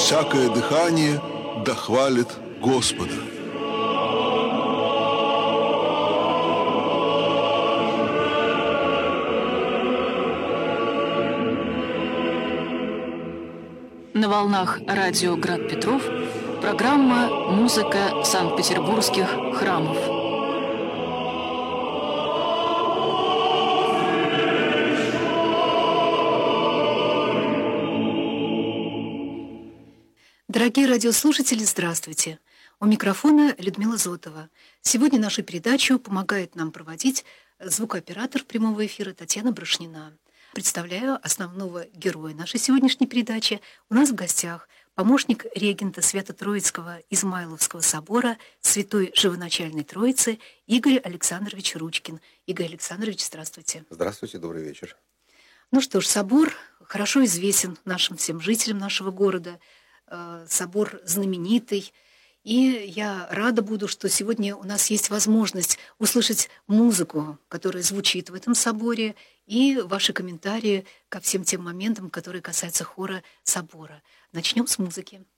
всякое дыхание да хвалит Господа. На волнах радио «Град Петров» программа «Музыка Санкт-Петербургских храмов». Дорогие радиослушатели, здравствуйте! У микрофона Людмила Зотова. Сегодня нашу передачу помогает нам проводить звукооператор прямого эфира Татьяна Брошнина. Представляю основного героя нашей сегодняшней передачи. У нас в гостях помощник регента Свято-Троицкого Измайловского собора Святой Живоначальной Троицы Игорь Александрович Ручкин. Игорь Александрович, здравствуйте. Здравствуйте, добрый вечер. Ну что ж, собор хорошо известен нашим всем жителям нашего города. Собор знаменитый. И я рада буду, что сегодня у нас есть возможность услышать музыку, которая звучит в этом соборе, и ваши комментарии ко всем тем моментам, которые касаются хора собора. Начнем с музыки.